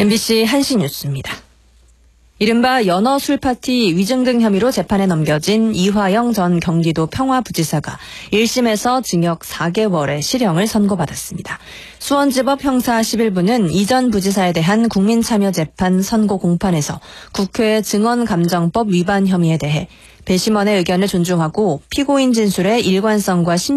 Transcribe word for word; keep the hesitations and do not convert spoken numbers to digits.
엠비씨 한시 뉴스입니다. 이른바 연어 술파티 위증 등 혐의로 재판에 넘겨진 이화영 전 경기도 평화부지사가 일 심에서 징역 사 개월의 실형을 선고받았습니다. 수원지법 형사 십일 부는 이 전 부지사에 대한 국민참여재판 선고 공판에서 국회 증언감정법 위반 혐의에 대해 배심원의 의견을 존중하고 피고인 진술의 일관성과 신